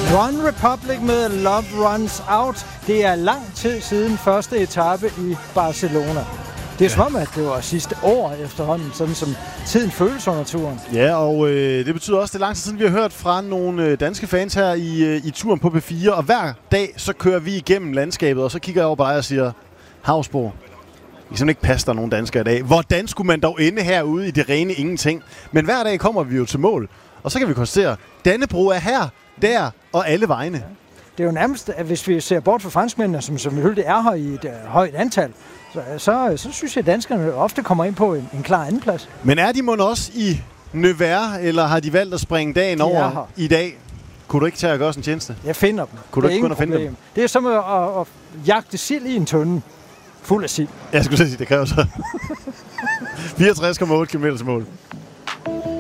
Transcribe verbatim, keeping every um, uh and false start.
One Republic med Love Runs Out. Det er lang tid siden første etape i Barcelona. Det er ja. som om, at det var sidste år efterhånden, sådan som tiden føles under turen. Ja, og øh, det betyder også, at det er lang tid siden, vi har hørt fra nogle øh, danske fans her i, øh, i turen på P fire. Og hver dag, så kører vi igennem landskabet, og så kigger jeg over på dig og siger, Hausbo, I kan simpelthen ikke passe der nogen danskere i dag. Hvordan skulle man dog ende herude i det rene ingenting? Men hver dag kommer vi jo til mål, og så kan vi konstatere, Dannebrog er her, der og alle vegne. Ja. Det er jo nærmest, at hvis vi ser bort fra franskmændene, som selvfølgelig er her i et uh, højt antal, så, så, så synes jeg, at danskerne ofte kommer ind på en, en klar andenplads. Men er de mon også i Nevers, eller har de valgt at springe dagen de over i dag? Kunne du ikke tage og gøre sådan en tjeneste? Jeg finder dem. Kunne du ikke kun at finde dem? Det er som at, at, at jagte sild i en tønde. Fuld af sild. Jeg skulle sige, det kræver så fireogtres komma otte kilometer til mål.